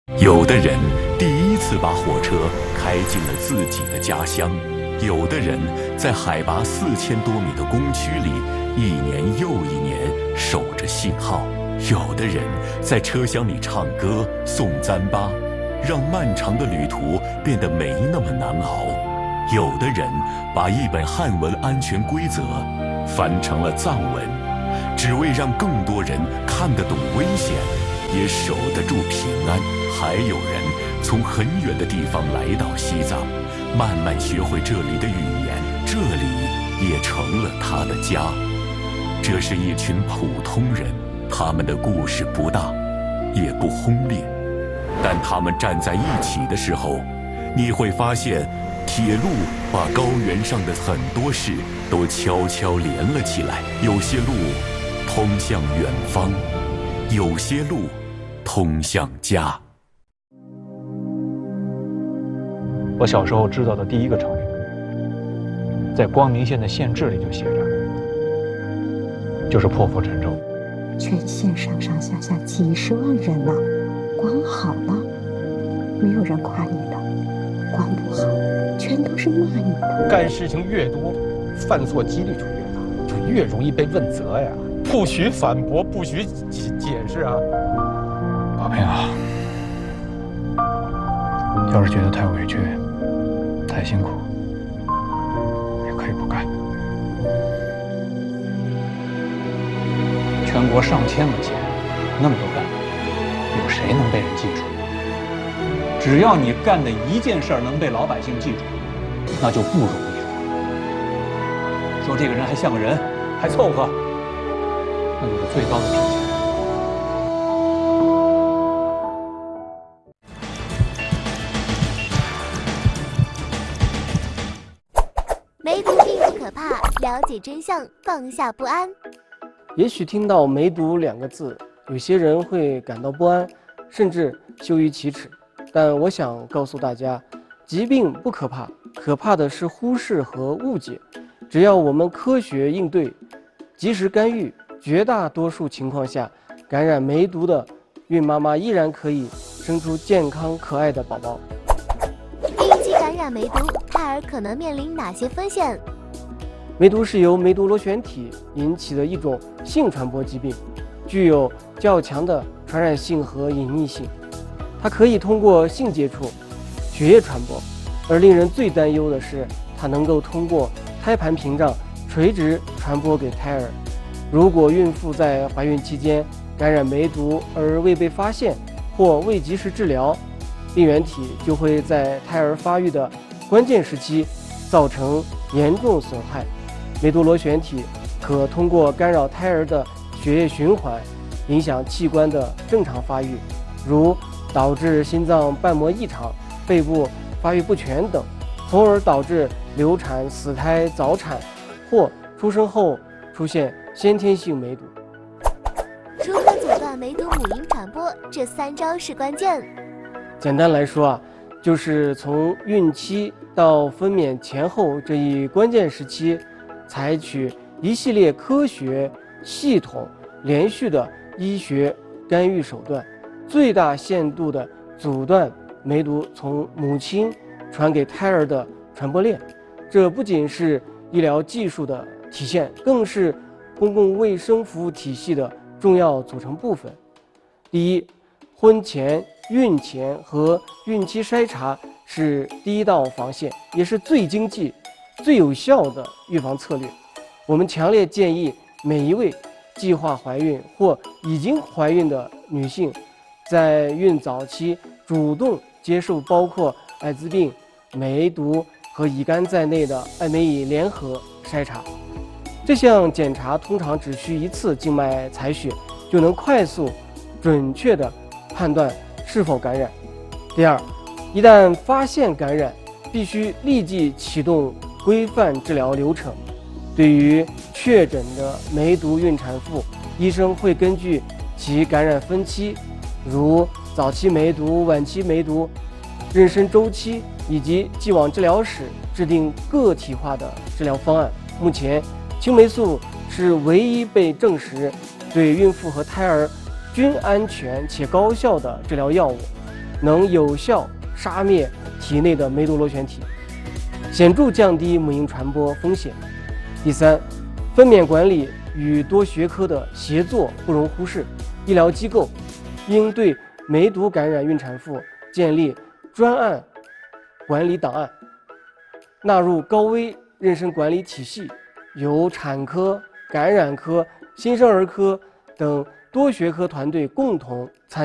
有的人第一次把火车开进了自己的家乡，有的人在海拔4000多米的工区里一年又一年守着信号，有的人在车厢里唱歌送糌粑，让漫长的旅途变得没那么难熬，有的人把一本汉文安全规则翻成了藏文，只为让更多人看得懂危险，也守得住平安。还有人从很远的地方来到西藏，慢慢学会这里的语言，这里也成了他的家。这是一群普通人，他们的故事不大，也不轰烈，但他们站在一起的时候，你会发现，铁路把高原上的很多事都悄悄连了起来。有些路通向远方，有些路通向家。 我小时候知道的第一个成语，在光明县的县志里就写着，就是破釜沉舟。 全县上上下下几十万人呢，光好了，没有人夸你的；光不好，全都是骂你的。 干事情越多，犯错几率就越大，就越容易被问责呀。不许反驳，不许解释啊！ 宝平啊，要是觉得太委屈、太辛苦，也可以不干。全国上千个县，那么多干部，有谁能被人记住？只要你干的一件事能被老百姓记住，那就不容易了。说这个人还像个人，还凑合，那就是最高的评价。 梅毒并不可怕，了解真相，放下不安。 也许听到梅毒2个字，有些人会感到不安，甚至羞于启齿。但我想告诉大家，疾病不可怕，可怕的是忽视和误解。只要我们科学应对，及时干预，绝大多数情况下，感染梅毒的孕妈妈依然可以生出健康可爱的宝宝。 孕期感染梅毒，胎儿可能面临哪些风险？ 梅毒是由梅毒螺旋体引起的一种性传播疾病，具有较强的传染性和隐匿性。它可以通过性接触、血液传播，而令人最担忧的是，它能够通过胎盘屏障垂直传播给胎儿。如果孕妇在怀孕期间感染梅毒而未被发现或未及时治疗，病原体就会在胎儿发育的关键时期造成严重损害。梅毒螺旋体可通过干扰胎儿的血液循环，影响器官的正常发育，如导致心脏瓣膜异常、肺部发育不全等，从而导致流产、死胎、早产或出生后出现先天性梅毒。 如何阻断梅毒母婴传播？这3招是关键。 简单来说啊，就是从孕期到分娩前后这一关键时期，采取一系列科学、系统、连续的医学干预手段，最大限度地阻断梅毒从母亲传给胎儿的传播链。这不仅是医疗技术的体现，更是公共卫生服务体系的重要组成部分。第一，婚前、孕前和孕期筛查是第一道防线，也是最经济、最有效的预防策略。我们强烈建议每一位计划怀孕或已经怀孕的女性，在孕早期主动接受包括艾滋病、梅毒和乙肝在内的艾美乙联合筛查。这项检查通常只需1次静脉采血，就能快速、准确地判断是否感染。第二，一旦发现感染，必须立即启动规范治疗流程。对于确诊的梅毒孕产妇，医生会根据其感染分期，如早期梅毒、晚期梅毒、妊娠周期以及既往治疗史，制定个体化的治疗方案。目前，青霉素是唯一被证实对孕妇和胎儿均安全且高效的治疗药物。 能有效杀灭体内的梅毒螺旋体，显著降低母婴传播风险。第三，分娩管理与多学科的协作不容忽视，医疗机构应对梅毒感染孕产妇建立专案管理档案，纳入高危妊娠管理体系，由产科、感染科、新生儿科等多学科团队共同参与。